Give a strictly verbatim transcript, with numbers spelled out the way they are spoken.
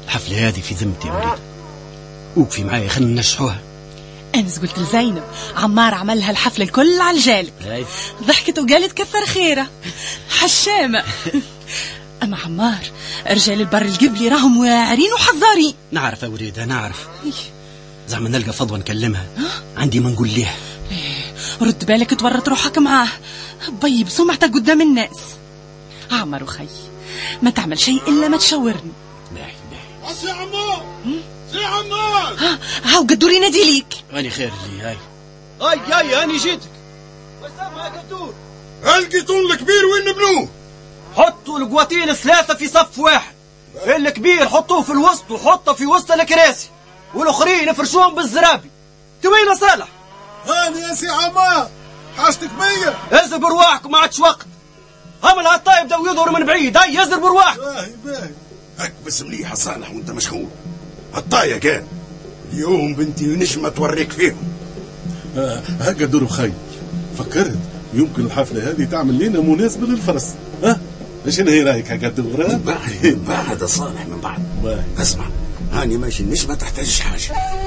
الحفلة هذه في ذمتي يا وليد، وقفي معايا خلينا ننجحوها. أنس قلت لزينب عمار عملها الحفلة الكل على الجالك، ضحكت وقالت كثر خيره حشامة. أما عمار رجال البر القبلي راهم واعرين وحذارين. نعرف يا وليدة نعرف، زعما نلقى فضوى نكلمها، عندي ما نقول ليها. رد بالك تورط روحك معاه، بيب سمعتك قدام الناس. عمر وخي ما تعمل شيء إلا ما تشاورني. باهي باهي. سي عمار سي عمار، ها هاو قدور ينادي ليك. راني خير لي. هاي هاي هاي هاني جيتك. وسام يا قدور، القيتون الكبير وين بنوه؟ حطوا القواتين ثلاثة في صف واحد، الكبير حطوه في الوسط وحطه في وسط الكراسي، والاخرين افرشوهم بالزرابي. توينا صالح؟ هاني يا سي عمار، حاجتك بيا. ازرب رواحك ما عادش وقت، عمل هالطايب ده ويظهر من بعيد. هاي ازرب رواحك. باهي باهي. هك بس مليح صالح وانت مشغول. الطاية كان اليوم بنتي نجمة توريك فيهم. آه هكا دور بخير، فكرت يمكن الحفلة هذه تعمل لنا مناسبة للفرس. ها ايش هي رايك هكا دور؟ من بعد من بعد صالح من بعد. باهي. اسمع، هاني ماشي النجمة تحتاجش حاجة.